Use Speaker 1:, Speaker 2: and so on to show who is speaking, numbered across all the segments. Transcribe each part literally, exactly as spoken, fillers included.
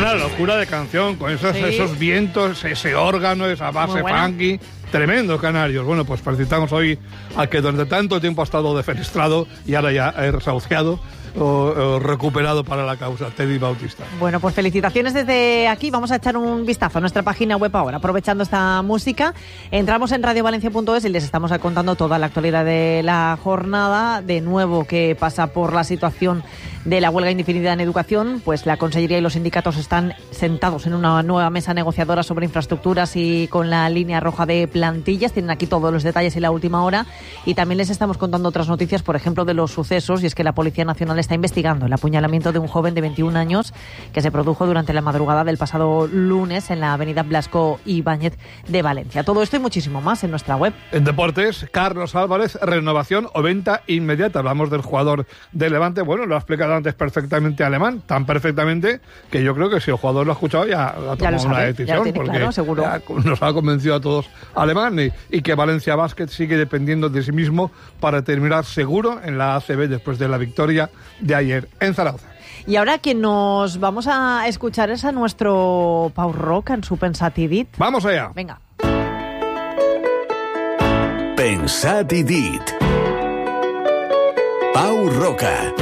Speaker 1: una locura de canción, con esos,
Speaker 2: Sí.
Speaker 1: esos vientos, ese órgano, esa base
Speaker 2: buena.
Speaker 1: funky. Tremendo, Canarios. Bueno, pues felicitamos hoy al que durante tanto tiempo ha estado defenestrado y ahora ya ha resaciado o, o recuperado para la causa, Teddy Bautista.
Speaker 2: Bueno, pues felicitaciones desde aquí. Vamos a echar un vistazo a nuestra página web ahora, aprovechando esta música. Entramos en radio valencia punto es y les estamos contando toda la actualidad de la jornada. De nuevo, que pasa por la situación de la huelga indefinida en educación, pues la Consellería y los sindicatos están sentados en una nueva mesa negociadora sobre infraestructuras y con la línea roja de plantillas. Tienen aquí todos los detalles y la última hora. Y también les estamos contando otras noticias, por ejemplo, de los sucesos, y es que la Policía Nacional está investigando el apuñalamiento de un joven de veintiún años que se produjo durante la madrugada del pasado lunes en la avenida Blasco Ibáñez de Valencia. Todo esto y muchísimo más en nuestra web.
Speaker 1: En deportes, Carlos Álvarez, renovación o venta inmediata. Hablamos del jugador de Levante. Bueno, lo ha explicado antes perfectamente Alemán, tan perfectamente que yo creo que si el jugador lo ha escuchado ya ha tomado
Speaker 2: Ya lo sabe,
Speaker 1: una
Speaker 2: ya
Speaker 1: decisión,
Speaker 2: lo tiene
Speaker 1: porque
Speaker 2: claro, seguro.
Speaker 1: ya nos ha convencido a todos Alemán y, y que Valencia Basket sigue dependiendo de sí mismo para terminar seguro en la A C B después de la victoria de ayer en Zaragoza.
Speaker 2: Y ahora quien nos vamos a escuchar es a nuestro Pau Roca en su Pensatidit.
Speaker 1: Vamos allá.
Speaker 2: Venga.
Speaker 3: Pensat i dit. Pau Roca.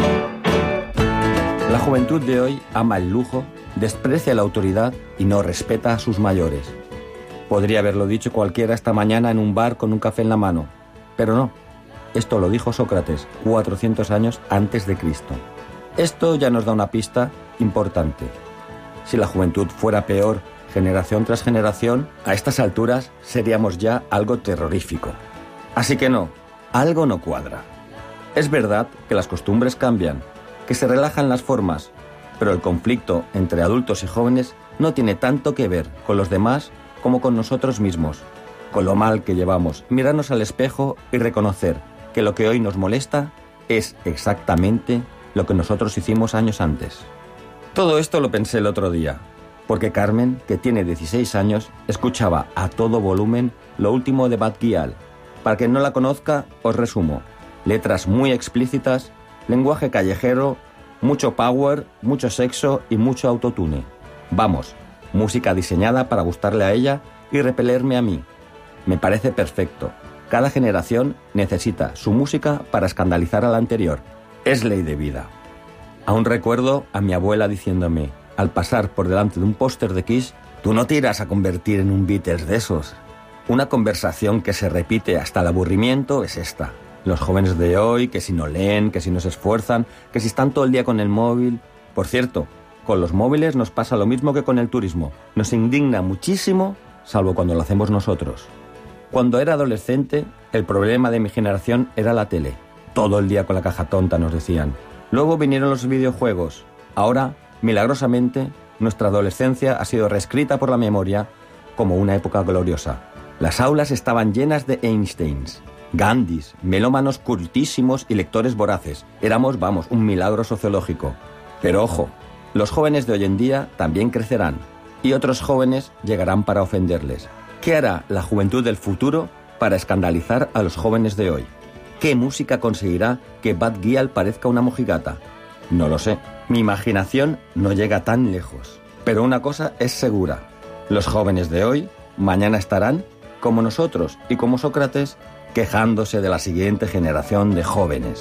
Speaker 4: La juventud de hoy ama el lujo, desprecia la autoridad y no respeta a sus mayores. Podría haberlo dicho cualquiera esta mañana en un bar con un café en la mano, pero no. Esto lo dijo Sócrates, cuatrocientos años antes de Cristo. Esto ya nos da una pista importante. Si la juventud fuera peor generación tras generación, a estas alturas seríamos ya algo terrorífico. Así que no, algo no cuadra. Es verdad que las costumbres cambian, que se relajan las formas, pero el conflicto entre adultos y jóvenes no tiene tanto que ver con los demás como con nosotros mismos, con lo mal que llevamos, mirarnos al espejo y reconocer que lo que hoy nos molesta es exactamente lo que nosotros hicimos años antes. Todo esto lo pensé el otro día, porque Carmen, que tiene dieciséis años, escuchaba a todo volumen lo último de Bad Gyal. Para quien no la conozca, os resumo. Letras muy explícitas, lenguaje callejero, mucho power, mucho sexo y mucho autotune. Vamos, música diseñada para gustarle a ella y repelerme a mí. Me parece perfecto. Cada generación necesita su música para escandalizar a la anterior. Es ley de vida. Aún recuerdo a mi abuela diciéndome, al pasar por delante de un póster de Kiss, tú no te irás a convertir en un Beatles de esos. Una conversación que se repite hasta el aburrimiento es esta. Los jóvenes de hoy, que si no leen, que si no se esfuerzan, que si están todo el día con el móvil. Por cierto, con los móviles nos pasa lo mismo que con el turismo. Nos indigna muchísimo, salvo cuando lo hacemos nosotros. Cuando era adolescente, el problema de mi generación era la tele. Todo el día con la caja tonta, nos decían. Luego vinieron los videojuegos. Ahora, milagrosamente, nuestra adolescencia ha sido reescrita por la memoria como una época gloriosa. Las aulas estaban llenas de Einsteins, Gandhis, melómanos cultísimos y lectores voraces. Éramos, vamos, un milagro sociológico. Pero ojo, los jóvenes de hoy en día también crecerán y otros jóvenes llegarán para ofenderles. ¿Qué hará la juventud del futuro para escandalizar a los jóvenes de hoy? ¿Qué música conseguirá que Bad Gyal parezca una mojigata? No lo sé. Mi imaginación no llega tan lejos. Pero una cosa es segura. Los jóvenes de hoy mañana estarán, como nosotros y como Sócrates, quejándose de la siguiente generación de jóvenes.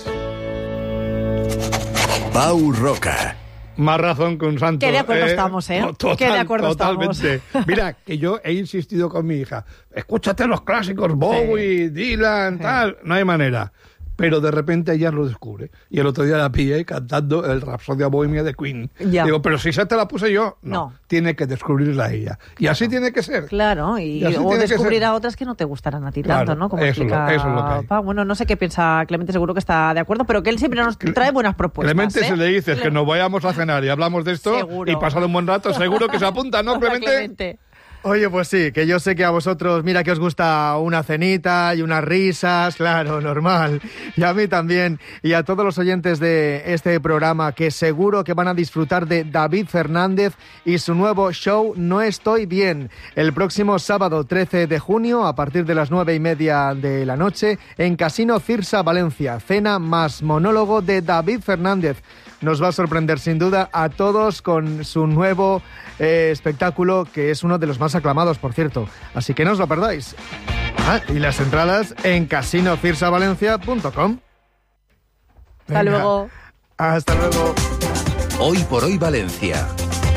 Speaker 3: Pau Roca.
Speaker 1: Más razón que un santo.
Speaker 2: Qué de acuerdo estamos, ¿eh?
Speaker 1: Total,
Speaker 2: Qué de acuerdo
Speaker 1: totalmente.
Speaker 2: estamos.
Speaker 1: Mira, que yo he insistido con mi hija. Escúchate los clásicos, Bowie,
Speaker 2: Sí.
Speaker 1: Dylan,
Speaker 2: Sí.
Speaker 1: tal. No hay manera. Pero de repente ella lo descubre. Y el otro día la pillé cantando el Rapsodia Bohemia de Queen.
Speaker 2: Ya.
Speaker 1: Digo, pero si esa te la puse yo. No,
Speaker 2: No.
Speaker 1: tiene que descubrirla ella. Y así tiene que ser.
Speaker 2: Claro, y,
Speaker 1: Y así
Speaker 2: o
Speaker 1: tiene que
Speaker 2: descubrir
Speaker 1: ser.
Speaker 2: a otras que no te gustarán a ti
Speaker 1: Claro,
Speaker 2: tanto, ¿no? Como
Speaker 1: eso es lo-
Speaker 2: explica
Speaker 1: eso es lo que hay.
Speaker 2: Pau. Bueno, no sé qué piensa Clemente, seguro que está de acuerdo, pero que él siempre nos trae buenas propuestas.
Speaker 1: Clemente,
Speaker 2: ¿eh?
Speaker 1: si le dices que
Speaker 2: Clemente.
Speaker 1: nos vayamos a cenar y hablamos de esto
Speaker 2: Seguro.
Speaker 1: y pasar un buen rato, seguro que se apunta, ¿no,
Speaker 2: Hola,
Speaker 1: Clemente?
Speaker 2: Clemente.
Speaker 5: Oye, pues sí, que yo sé que a vosotros, mira que os gusta una cenita y unas risas, claro, normal. Y a mí también, y a todos los oyentes de este programa, que seguro que van a disfrutar de David Fernández y su nuevo show No Estoy Bien, el próximo sábado trece de junio, a partir de las nueve y media de la noche, en Casino Cirsa, Valencia. Cena más monólogo de David Fernández. Nos va a sorprender sin duda a todos con su nuevo eh, espectáculo, que es uno de los más aclamados, por cierto. Así que no os lo perdáis. Ah, y las entradas en casino cirsa valencia punto com.
Speaker 2: Hasta luego.
Speaker 5: Hasta luego.
Speaker 3: Hoy por hoy Valencia.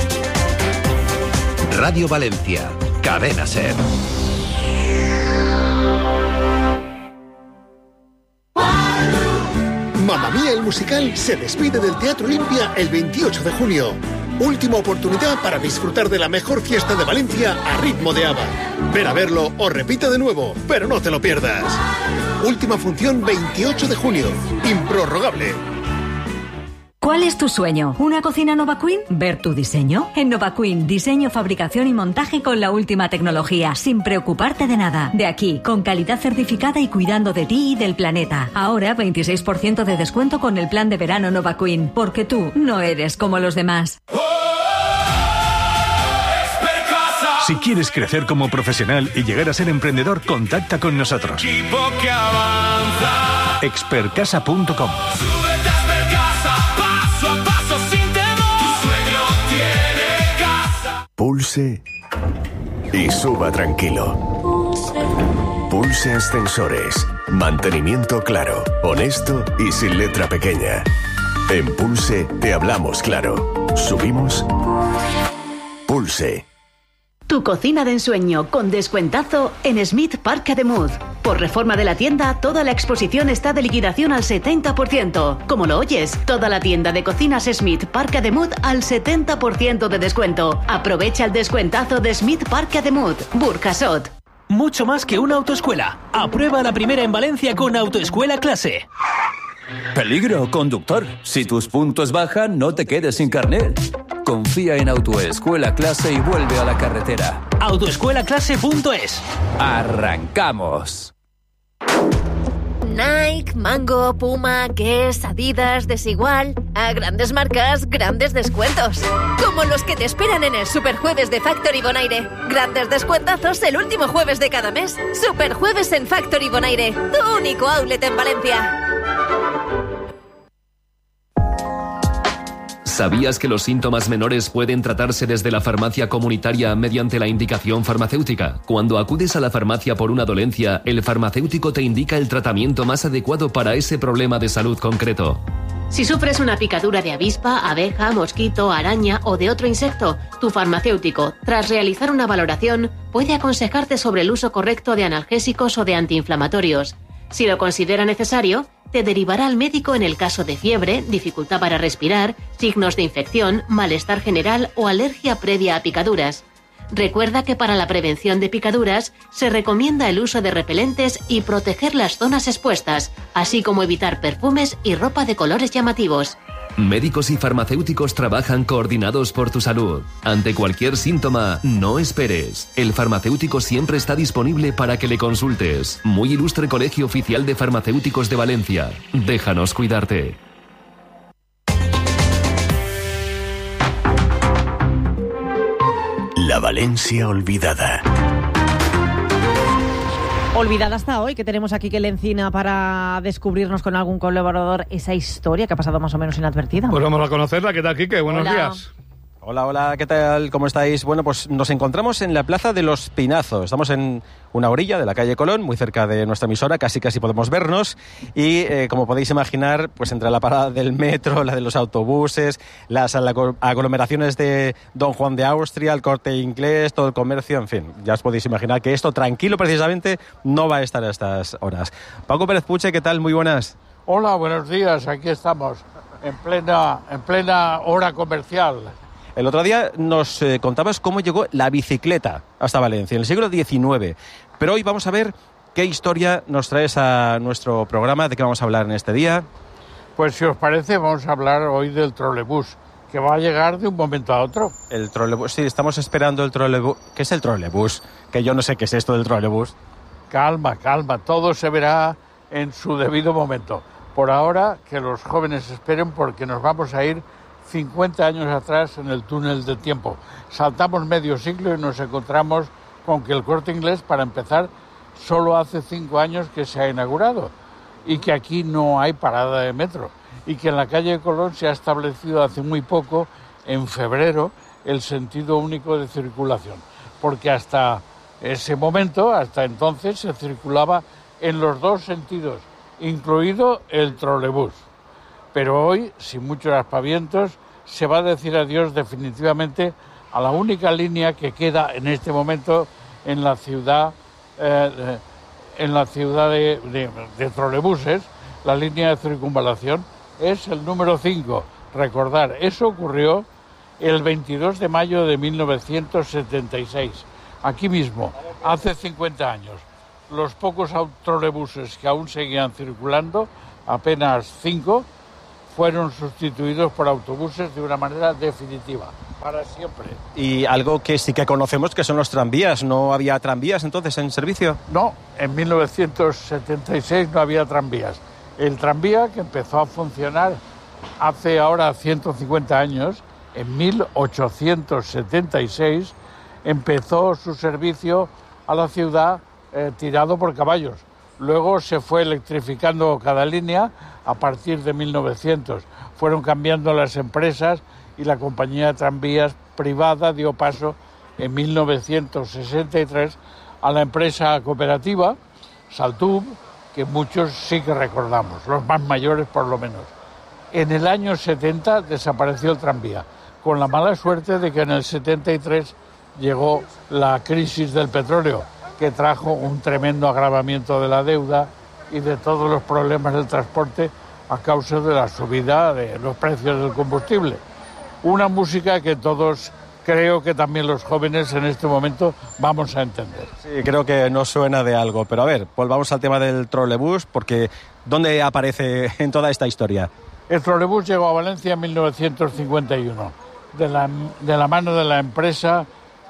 Speaker 3: Radio Valencia. Cadena SER.
Speaker 6: Mamma Mía, el musical se despide del Teatro Olimpia el veintiocho de junio. Última oportunidad para disfrutar de la mejor fiesta de Valencia a ritmo de ABBA. Ven a verlo o repite de nuevo, pero no te lo pierdas. Última función veintiocho de junio. Improrrogable.
Speaker 7: ¿Cuál es tu sueño? ¿Una cocina Nova Queen? ¿Ver tu diseño? En Nova Queen, diseño, fabricación y montaje con la última tecnología, sin preocuparte de nada. De aquí, con calidad certificada y cuidando de ti y del planeta. Ahora, veintiséis por ciento de descuento con el plan de verano Nova Queen, porque tú no eres como los demás.
Speaker 8: Si quieres crecer como profesional y llegar a ser emprendedor, contacta con nosotros. expertcasa punto com.
Speaker 3: Pulse y suba tranquilo. Pulse Ascensores. Mantenimiento claro, honesto y sin letra pequeña. En Pulse te hablamos claro. Subimos. Pulse.
Speaker 9: Tu cocina de ensueño con descuentazo en Smith Parc Ademuz. Por reforma de la tienda, toda la exposición está de liquidación al setenta por ciento. Como lo oyes, toda la tienda de cocinas Smith Parc Ademuz al setenta por ciento de descuento. Aprovecha el descuentazo de Smith Parc Ademuz, Burjasot.
Speaker 10: Mucho más que una autoescuela. Aprueba la primera en Valencia con Autoescuela Clase.
Speaker 11: Peligro, conductor. Si tus puntos bajan, no te quedes sin carnet. Confía en Autoescuela Clase y vuelve a la carretera.
Speaker 10: autoescuela clase punto es.
Speaker 11: ¡Arrancamos!
Speaker 12: Nike, Mango, Puma, Guess, Adidas, Desigual. A grandes marcas, grandes descuentos. Como los que te esperan en el Superjueves de Factory Bonaire. Grandes descuentazos el último jueves de cada mes. Superjueves en Factory Bonaire, tu único outlet en Valencia.
Speaker 13: ¿Sabías que los síntomas menores pueden tratarse desde la farmacia comunitaria mediante la indicación farmacéutica? Cuando acudes a la farmacia por una dolencia, el farmacéutico te indica el tratamiento más adecuado para ese problema de salud concreto.
Speaker 9: Si sufres una picadura de avispa, abeja, mosquito, araña o de otro insecto, tu farmacéutico, tras realizar una valoración, puede aconsejarte sobre el uso correcto de analgésicos o de antiinflamatorios. Si lo considera necesario, te derivará al médico en el caso de fiebre, dificultad para respirar, signos de infección, malestar general o alergia previa a picaduras. Recuerda que para la prevención de picaduras se recomienda el uso de repelentes y proteger las zonas expuestas, así como evitar perfumes y ropa de colores llamativos.
Speaker 13: Médicos y farmacéuticos trabajan coordinados por tu salud. Ante cualquier síntoma, no esperes. El farmacéutico siempre está disponible para que le consultes. Muy ilustre Colegio Oficial de Farmacéuticos de Valencia. Déjanos cuidarte.
Speaker 3: La Valencia olvidada.
Speaker 2: Olvidada hasta hoy, que tenemos aquí que le encina para descubrirnos con algún colaborador esa historia que ha pasado más o menos inadvertida.
Speaker 1: Pues vamos a conocerla. ¿Qué tal, Quique? Buenos
Speaker 2: Hola.
Speaker 1: días.
Speaker 14: Hola, hola, ¿qué tal? ¿Cómo estáis? Bueno, pues nos encontramos en la Plaza de los Pinazos. Estamos en una orilla de la calle Colón, muy cerca de nuestra emisora, casi casi podemos vernos. Y eh, como podéis imaginar, pues entre la parada del metro, la de los autobuses, las aglomeraciones de Don Juan de Austria, el Corte Inglés, todo el comercio, en fin, ya os podéis imaginar que esto tranquilo precisamente no va a estar a estas horas. Paco Pérez Puche, ¿qué tal? Muy buenas.
Speaker 15: Hola, buenos días, aquí estamos, en plena, en plena hora comercial.
Speaker 14: El otro día nos eh, contabas cómo llegó la bicicleta hasta Valencia, en el siglo diecinueve. Pero hoy vamos a ver qué historia nos traes a nuestro programa, de qué vamos a hablar en este día.
Speaker 15: Pues si os parece, vamos a hablar hoy del trolebús. que va a llegar de un momento a otro.
Speaker 14: El trolebús, sí, estamos esperando el trolebús. ¿Qué es el trolebús? Que yo no sé qué es esto del trolebús.
Speaker 15: Calma, calma, todo se verá en su debido momento. Por ahora, que los jóvenes esperen porque nos vamos a ir cincuenta años atrás en el túnel del tiempo. Saltamos medio siglo y nos encontramos con que el Corte Inglés, para empezar, solo hace cinco años que se ha inaugurado y que aquí no hay parada de metro y que en la calle Colón se ha establecido hace muy poco, en febrero, el sentido único de circulación, porque hasta ese momento, hasta entonces, se circulaba en los dos sentidos, incluido el trolebús. Pero hoy, sin muchos aspavientos, se va a decir adiós definitivamente a la única línea que queda en este momento en la ciudad, eh, en la ciudad de, de, de trolebuses. La línea de circunvalación es el número cinco. Recordar, eso ocurrió el veintidós de mayo de mil novecientos setenta y seis, aquí mismo, hace cincuenta años. Los pocos trolebuses que aún seguían circulando, apenas cinco, fueron sustituidos por autobuses de una manera definitiva, para siempre.
Speaker 14: Y algo que sí que conocemos, que son los tranvías. ¿No había tranvías entonces en servicio?
Speaker 15: No, en mil novecientos setenta y seis no había tranvías. El tranvía, que empezó a funcionar hace ahora ciento cincuenta años, en mil ochocientos setenta y seis, empezó su servicio a la ciudad eh, tirado por caballos. Luego se fue electrificando cada línea a partir de mil novecientos. Fueron cambiando las empresas y la compañía de tranvías privada dio paso en mil novecientos sesenta y tres a la empresa cooperativa Saltub, que muchos sí que recordamos, los más mayores por lo menos. En el año setenta desapareció el tranvía, con la mala suerte de que en el setenta y tres llegó la crisis del petróleo, que trajo un tremendo agravamiento de la deuda y de todos los problemas del transporte a causa de la subida de los precios del combustible. Una música que todos, creo que también los jóvenes en este momento, vamos a entender.
Speaker 14: Sí, creo que nos suena de algo, pero a ver, volvamos al tema del trolebús, porque ¿dónde aparece en toda esta historia?
Speaker 15: El trolebús llegó a Valencia en mil novecientos cincuenta y uno, de la, de la mano de la empresa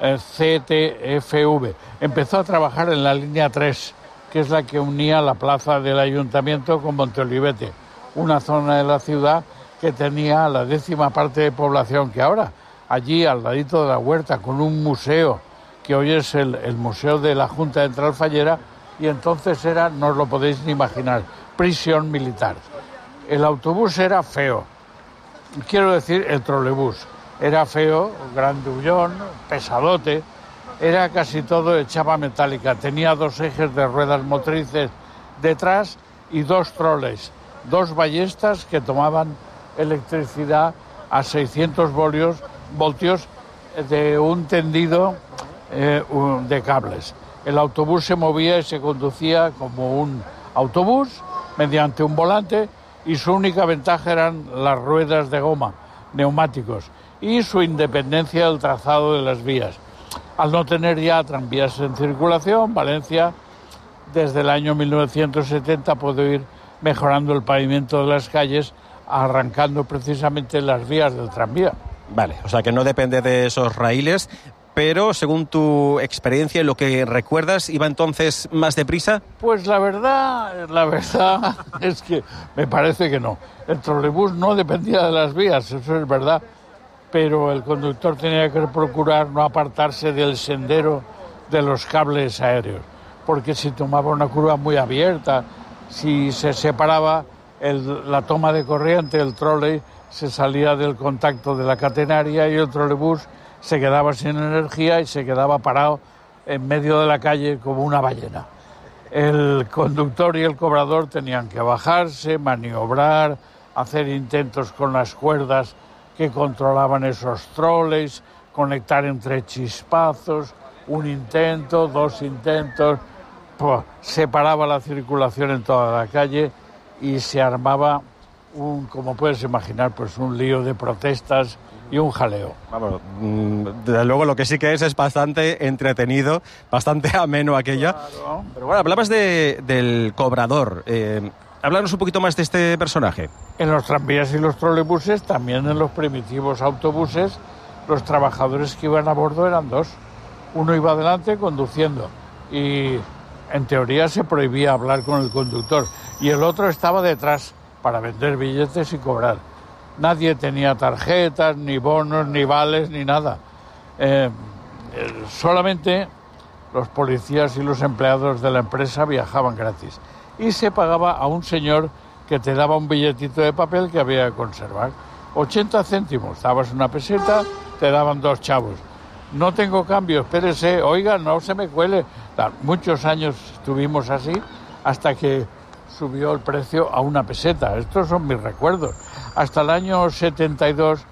Speaker 15: C T F V. Empezó a trabajar en la línea tres, que es la que unía la plaza del ayuntamiento con Monteolivete, una zona de la ciudad que tenía la décima parte de población que ahora. Allí, al ladito de la huerta, con un museo, que hoy es el, el Museo de la Junta de Tralfallera, y entonces era, no os lo podéis ni imaginar, prisión militar. El autobús era feo, quiero decir el trolebús. Era feo, grandullón, pesadote, era casi todo de chapa metálica. Tenía dos ejes de ruedas motrices detrás y dos troles, dos ballestas que tomaban electricidad a seiscientos voltios, voltios de un tendido eh, de cables. El autobús se movía y se conducía como un autobús mediante un volante y su única ventaja eran las ruedas de goma, neumáticos, y su independencia del trazado de las vías. Al no tener ya tranvías en circulación, Valencia, desde el año mil novecientos setenta, pudo ir mejorando el pavimento de las calles, arrancando precisamente las vías del tranvía.
Speaker 14: Vale, o sea que no depende de esos raíles, pero según tu experiencia y lo que recuerdas, ¿iba entonces más deprisa?
Speaker 15: Pues la verdad, la verdad es que me parece que no. El trolebús no dependía de las vías, eso es verdad, pero el conductor tenía que procurar no apartarse del sendero de los cables aéreos, porque si tomaba una curva muy abierta, si se separaba el, la toma de corriente, el troley se salía del contacto de la catenaria y el trolebús se quedaba sin energía y se quedaba parado en medio de la calle como una ballena. El conductor y el cobrador tenían que bajarse, maniobrar, hacer intentos con las cuerdas que controlaban esos troleys, conectar entre chispazos, un intento, dos intentos, pues, se paraba la circulación en toda la calle y se armaba un, como puedes imaginar, pues un lío de protestas y un jaleo.
Speaker 14: Vamos, desde luego lo que sí que es es bastante entretenido, bastante ameno aquello.
Speaker 15: Claro.
Speaker 14: Pero bueno, hablabas de, del cobrador. Eh, Háblanos un poquito más de este personaje.
Speaker 15: En los tranvías y los trolebuses, también en los primitivos autobuses, los trabajadores que iban a bordo eran dos. Uno iba adelante conduciendo y en teoría se prohibía hablar con el conductor y el otro estaba detrás para vender billetes y cobrar. Nadie tenía tarjetas, ni bonos, ni vales, ni nada. Eh, eh, solamente los policías y los empleados de la empresa viajaban gratis. Y se pagaba a un señor que te daba un billetito de papel que había que conservar. ochenta céntimos, dabas una peseta, te daban dos chavos. No tengo cambio, espérese, oiga, no se me cuele. Muchos años estuvimos así hasta que subió el precio a una peseta. Estos son mis recuerdos. Hasta el año setenta y dos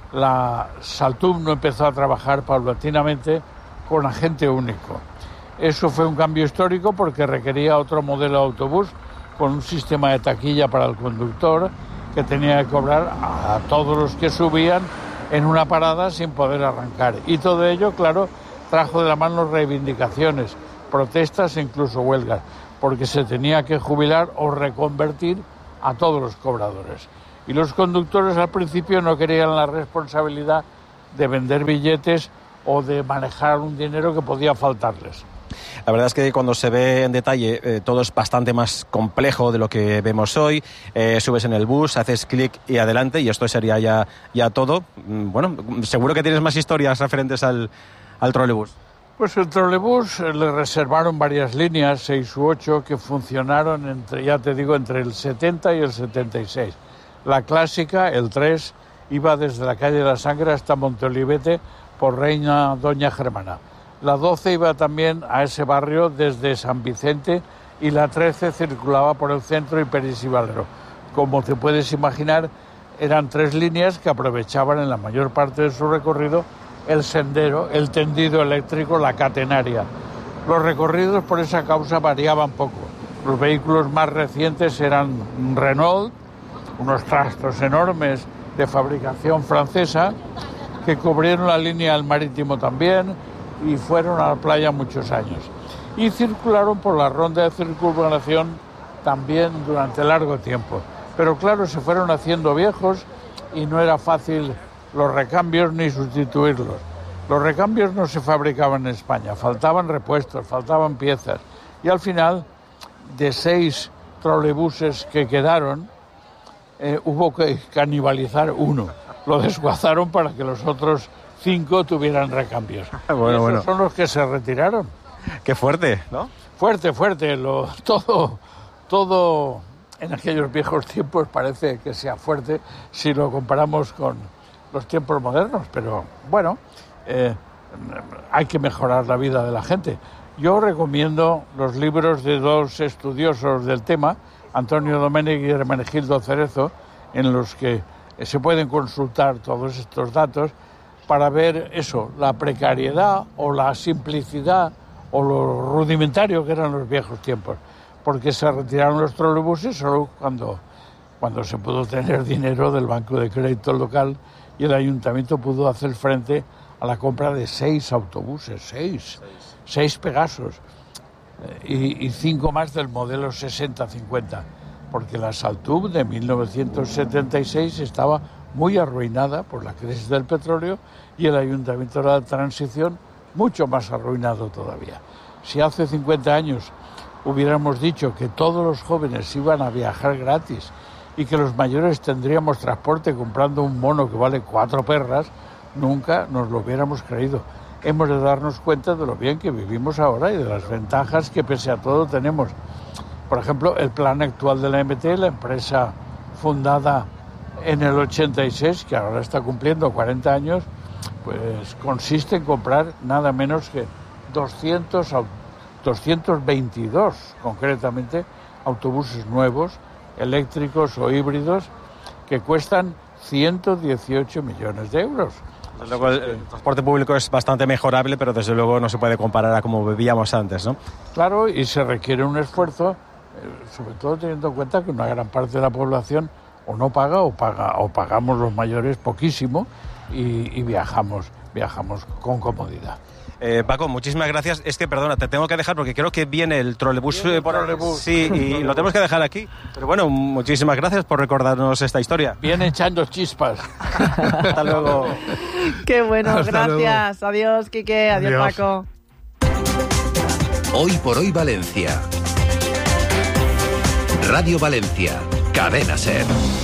Speaker 15: la Saltum no empezó a trabajar paulatinamente con agente único. Eso fue un cambio histórico porque requería otro modelo de autobús con un sistema de taquilla para el conductor que tenía que cobrar a todos los que subían en una parada sin poder arrancar. Y todo ello, claro, trajo de la mano reivindicaciones, protestas e incluso huelgas, porque se tenía que jubilar o reconvertir a todos los cobradores. Y los conductores al principio no querían la responsabilidad de vender billetes o de manejar un dinero que podía faltarles.
Speaker 14: La verdad es que cuando se ve en detalle eh, todo es bastante más complejo de lo que vemos hoy. Eh, subes en el bus, haces clic y adelante y esto sería ya, ya todo. Bueno, seguro que tienes más historias referentes al, al trolebús.
Speaker 15: Pues el trolebús le reservaron varias líneas, seis u ocho, que funcionaron entre, ya te digo, entre el setenta y el setenta y seis. La clásica, el tres, iba desde la calle de la Sangre hasta Monteolivete por Reina Doña Germana. La doce iba también a ese barrio desde San Vicente y la trece circulaba por el centro y Peris y Valero. Como te puedes imaginar, eran tres líneas que aprovechaban en la mayor parte de su recorrido el sendero, el tendido eléctrico, la catenaria. Los recorridos por esa causa variaban poco. Los vehículos más recientes eran Renault, unos trastos enormes de fabricación francesa, que cubrieron la línea al marítimo también y fueron a la playa muchos años. Y circularon por la ronda de circunvalación también durante largo tiempo. Pero claro, se fueron haciendo viejos y no era fácil los recambios ni sustituirlos. Los recambios no se fabricaban en España, faltaban repuestos, faltaban piezas. Y al final, de seis trolebuses que quedaron, eh, hubo que canibalizar uno. Lo desguazaron para que los otros cinco tuvieran recambios.
Speaker 14: Bueno,
Speaker 15: y esos
Speaker 14: bueno.
Speaker 15: son los que se retiraron.
Speaker 14: Qué fuerte, ¿no?
Speaker 15: Fuerte, fuerte. Lo, todo, todo en aquellos viejos tiempos parece que sea fuerte si lo comparamos con los tiempos modernos, pero bueno, eh, hay que mejorar la vida de la gente. Yo recomiendo los libros de dos estudiosos del tema, Antonio Domènech y Hermenegildo Cerezo, en los que se pueden consultar todos estos datos para ver eso, la precariedad o la simplicidad o lo rudimentario que eran los viejos tiempos, porque se retiraron los trolebuses solo cuando, cuando se pudo tener dinero del Banco de Crédito Local y el ayuntamiento pudo hacer frente a la compra de seis autobuses, seis, seis, seis Pegasos y, y cinco más del modelo sesenta cincuenta, porque la Saltum de mil novecientos setenta y seis estaba muy arruinada por la crisis del petróleo y el ayuntamiento de la transición mucho más arruinado todavía. Si hace cincuenta años hubiéramos dicho que todos los jóvenes iban a viajar gratis y que los mayores tendríamos transporte comprando un mono que vale cuatro perras, nunca nos lo hubiéramos creído. Hemos de darnos cuenta de lo bien que vivimos ahora y de las ventajas que pese a todo tenemos. Por ejemplo, el plan actual de la M T, la empresa fundada en el ochenta y seis, que ahora está cumpliendo cuarenta años, pues consiste en comprar nada menos que doscientos, doscientos veintidós, concretamente, autobuses nuevos, eléctricos o híbridos, que cuestan ciento dieciocho millones de euros.
Speaker 14: Desde luego, el transporte público es bastante mejorable, pero desde luego no se puede comparar a como vivíamos antes, ¿no?
Speaker 15: Claro, y se requiere un esfuerzo, sobre todo teniendo en cuenta que una gran parte de la población o no paga o paga o pagamos los mayores poquísimo y, y viajamos viajamos con comodidad.
Speaker 14: Eh, Paco, muchísimas gracias. Es que, perdona, te tengo que dejar porque creo que viene el trolebús.
Speaker 15: Viene el
Speaker 14: por
Speaker 15: trolebús.
Speaker 14: Sí, y lo tenemos que dejar aquí. Pero bueno, muchísimas gracias por recordarnos esta historia.
Speaker 15: Viene echando chispas.
Speaker 14: Hasta luego.
Speaker 2: Qué bueno,
Speaker 14: Hasta
Speaker 2: gracias.
Speaker 14: luego.
Speaker 2: Adiós, Quique. Adiós,
Speaker 14: Adiós.
Speaker 2: Paco.
Speaker 16: Hoy por hoy Valencia. Radio Valencia. Cadena SER.